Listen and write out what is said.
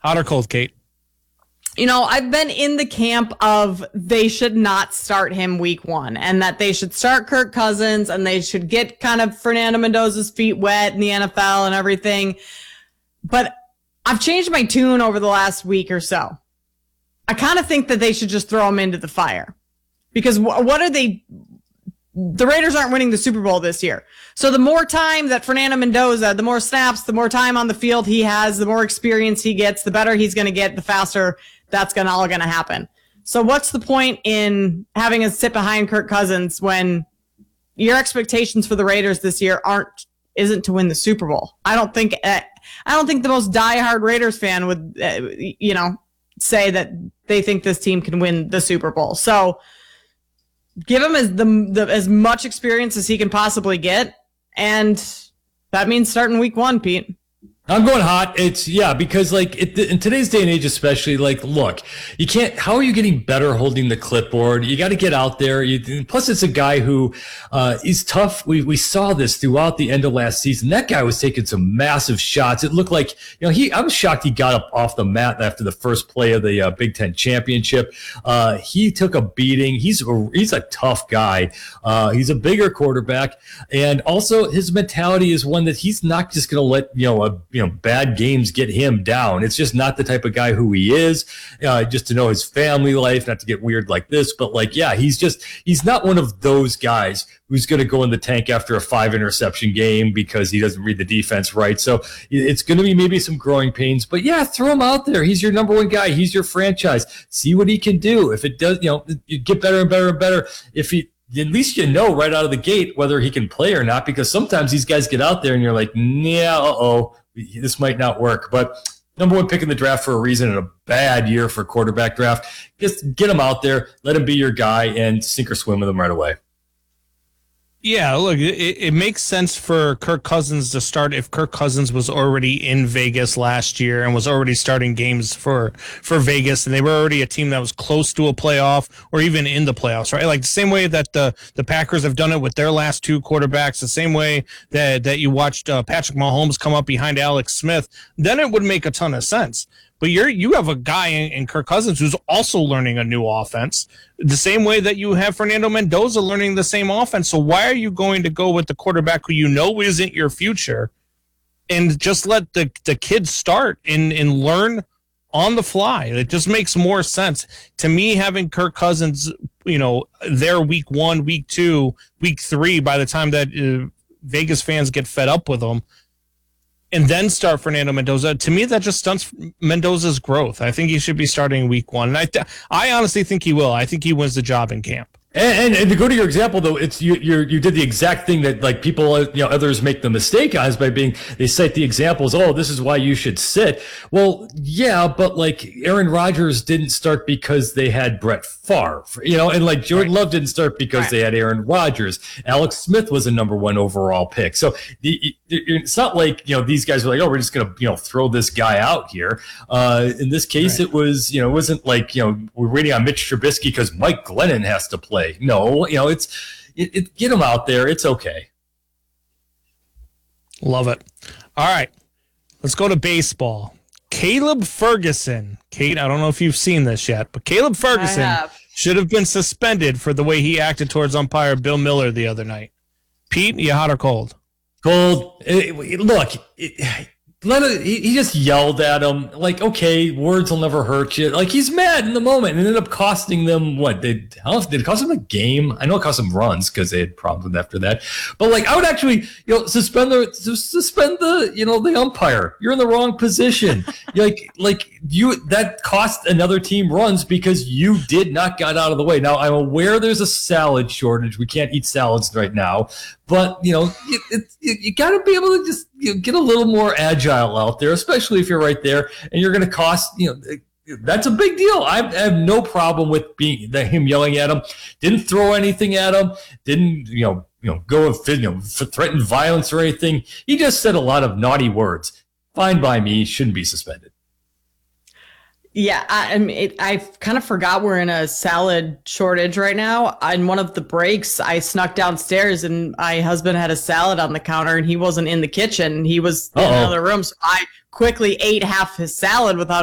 Hot or cold, Kate? I've been in the camp of they should not start him week 1 and that they should start Kirk Cousins and they should get kind of Fernando Mendoza's feet wet in the NFL and everything. But I've changed my tune over the last week or so. I kind of think that they should just throw him into the fire because what are they? The Raiders aren't winning the Super Bowl this year. So the more time that Fernando Mendoza, the more snaps, the more time on the field he has, the more experience he gets, the better he's going to get, the faster that's all going to happen. So what's the point in having us sit behind Kirk Cousins when your expectations for the Raiders this year isn't to win the Super Bowl? I don't think the most diehard Raiders fan would, say that they think this team can win the Super Bowl. So give him as much experience as he can possibly get, and that means starting week 1, Pete. I'm going hot. Because in today's day and age, especially, look, you can't. How are you getting better holding the clipboard? You got to get out there. Plus, it's a guy who is tough. We saw this throughout the end of last season. That guy was taking some massive shots. It looked like I was shocked he got up off the mat after the first play of the Big Ten championship. He took a beating. He's a tough guy. He's a bigger quarterback, and also his mentality is one that he's not just going to let bad games get him down. It's just not the type of guy who he is. Just to know his family life, not to get weird like this, but he's not one of those guys who's going to go in the tank after a 5 interception game because he doesn't read the defense right. So it's going to be maybe some growing pains, but throw him out there. He's your number 1 guy. He's your franchise. See what he can do. If it does, you get better and better and better. If he, at least right out of the gate whether he can play or not, because sometimes these guys get out there and you're like, this might not work. But number 1 pick in the draft for a reason in a bad year for quarterback draft. Just get him out there, let him be your guy, and sink or swim with him right away. Yeah, look, it makes sense for Kirk Cousins to start if Kirk Cousins was already in Vegas last year and was already starting games for Vegas, and they were already a team that was close to a playoff or even in the playoffs, right? Like the same way that the Packers have done it with their last 2 quarterbacks, the same way that you watched Patrick Mahomes come up behind Alex Smith, then it would make a ton of sense. But you have a guy in Kirk Cousins who's also learning a new offense, the same way that you have Fernando Mendoza learning the same offense. So why are you going to go with the quarterback who isn't your future and just let the kids start and learn on the fly? It just makes more sense to me having Kirk Cousins, there week 1, week 2, week 3, by the time that Vegas fans get fed up with them, and then start Fernando Mendoza. To me, that just stunts Mendoza's growth. I think he should be starting week 1. And I honestly think he will. I think he wins the job in camp. And to go to your example, though, it's you did the exact thing that people, others make the mistake on, is by they cite the examples. Oh, this is why you should sit. Well, yeah, but Aaron Rodgers didn't start because they had Brett Favre, and Jordan Love didn't start because they had Aaron Rodgers. Alex Smith was a number 1 overall pick. So it's not these guys were like, oh, we're just going to throw this guy out here. In this case, it was it wasn't we're waiting on Mitch Trubisky because Mike Glennon has to play. No, it's get him out there. It's okay. Love it. All right, let's go to baseball. Caleb Ferguson. Kate, I don't know if you've seen this yet, but Caleb Ferguson should have been suspended for the way he acted towards umpire Bill Miller the other night. Pete, you hot or cold? Cold. Look, he just yelled at him. Okay, words will never hurt you. He's mad in the moment and ended up costing them what? Did it cost them a game? I know it cost them runs because they had problems after that. But I would actually, suspend the umpire. You're in the wrong position. That cost another team runs because you did not get out of the way. Now I'm aware there's a salad shortage. We can't eat salads right now. But, you got to be able to just get a little more agile out there, especially if you're right there and you're going to cost, that's a big deal. I have no problem with him yelling at him. Didn't throw anything at him. Didn't, go and threaten violence or anything. He just said a lot of naughty words. Fine by me. Shouldn't be suspended. Yeah, I kind of forgot we're in a salad shortage right now. On one of the breaks, I snuck downstairs and my husband had a salad on the counter and he wasn't in the kitchen. He was in another room. So I quickly ate half his salad without